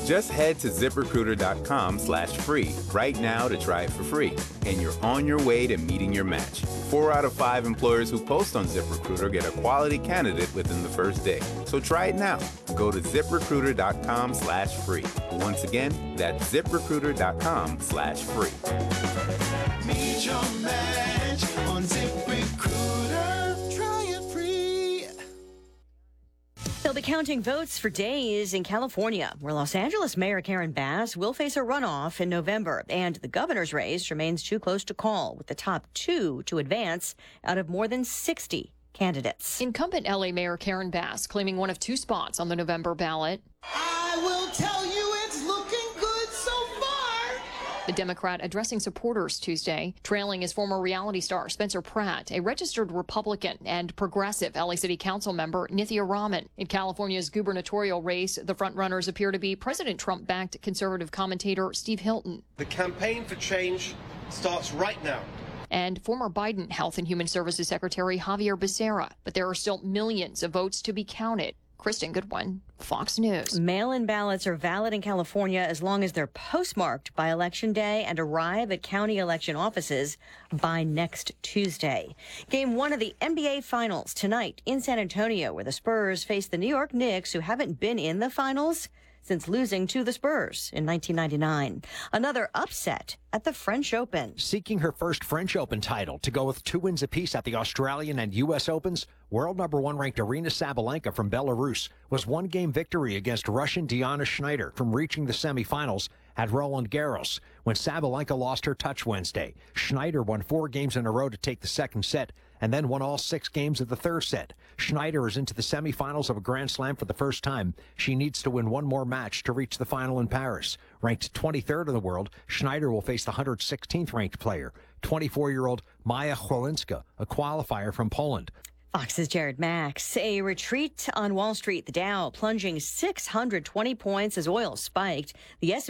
Just head to ZipRecruiter.com/free right now to try it for free, and you're on your way to meeting your match. 4 out of 5 employers who post on ZipRecruiter get a quality candidate within the first day. So try it now. Go to ZipRecruiter.com/free. Once again, that's ZipRecruiter.com/free. Meet your match on ZipRecruiter. Try it free. They'll be counting votes for days in California, where Los Angeles Mayor Karen Bass will face a runoff in November. And the governor's race remains too close to call, with the top 2 to advance out of more than 60 candidates. Incumbent LA Mayor Karen Bass claiming one of 2 spots on the November ballot. I will tell you it's looking good so far. The Democrat addressing supporters Tuesday, trailing his former reality star Spencer Pratt, a registered Republican, and progressive LA City Council member Nithya Raman. In California's gubernatorial race, the frontrunners appear to be President Trump-backed conservative commentator Steve Hilton. The campaign for change starts right now. And former Biden Health and Human Services Secretary Javier Becerra. But there are still millions of votes to be counted. Kristen Goodwin, Fox News. Mail-in ballots are valid in California as long as they're postmarked by Election Day and arrive at county election offices by next Tuesday. Game 1 of the NBA Finals tonight in San Antonio, where the Spurs face the New York Knicks, who haven't been in the finals since losing to the Spurs in 1999. Another upset at the French Open. Seeking her first French Open title to go with 2 wins apiece at the Australian and U.S. Opens, world number 1 ranked Aryna Sabalenka from Belarus was 1-game victory against Russian Diana Schneider from reaching the semifinals at Roland Garros. When Sabalenka lost her touch Wednesday, Schneider won 4 games in a row to take the second set and then won all 6 games of the third set. Schneider is into the semifinals of a Grand Slam for the first time. She needs to win 1 more match to reach the final in Paris. Ranked 23rd in the world, Schneider will face the 116th ranked player, 24-year-old Maja Chwalinska, a qualifier from Poland. Fox's Jared Max. A retreat on Wall Street. The Dow plunging 620 points as oil spiked. The S&P